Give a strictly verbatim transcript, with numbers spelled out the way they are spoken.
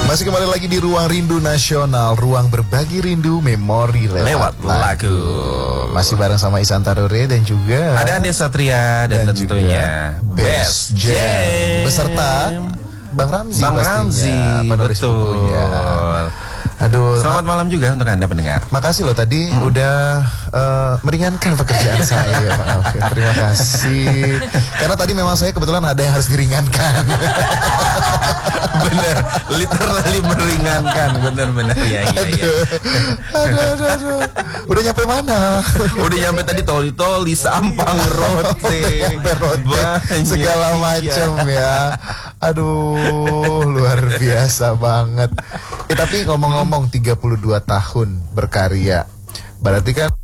Masih kembali lagi di Ruang Rindu Nasional, ruang berbagi rindu memori lewat, lewat lagu. lagu. Masih bareng sama Ihsan Tarore dan juga ada Ade Satria dan, dan tentunya Best Jam beserta Bang Ramzi. Bang Ramzi, betul. Aduh, selamat malam juga untuk Anda pendengar. Makasih loh tadi hmm. udah uh, meringankan pekerjaan saya, Pak Alvin. Terima kasih. Karena tadi memang saya kebetulan ada yang harus diringankan. Bener, literally meringankan, bener-bener ya, iya, iya. Aduh, aduh, aduh. Udah nyampe mana? Udah nyampe tadi toli-toli, Sampang, Rote, Rote, segala macam ya. Aduh, luar biasa banget. Eh tapi ngomong-ngomong tiga puluh dua tahun berkarya, berarti kan